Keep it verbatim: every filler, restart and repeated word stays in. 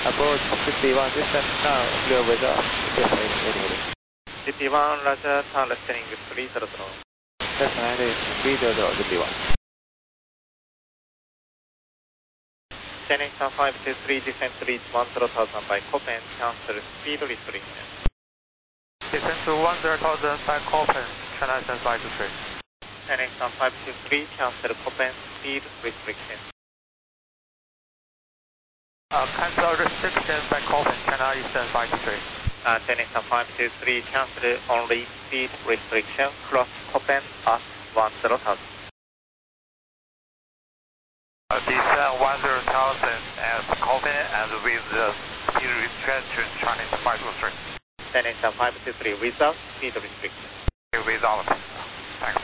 Approach fifty-one, distance now, clear weather, yes, anyway. fifty-one, Roger, turn left heading three zero zero. That's nine, three zero zero, fifty-one. Chennai five two three, descent to reach one zero thousand by Copen, cancel speed restriction. Descent to one zero thousand by Copen, Chennai five two three. Chennai five two three, cancel Copen, speed restriction. Uh, cancel restriction by Copen, Chennai Eastern five two three. Uh, Chennai five two three, cancel only speed restriction, cross Copen at one zero thousand. Uh, descend one zero thousand at Copen and with the speed restriction, Chinese five two three. Chennai five two three, without speed restriction. Without. Thanks.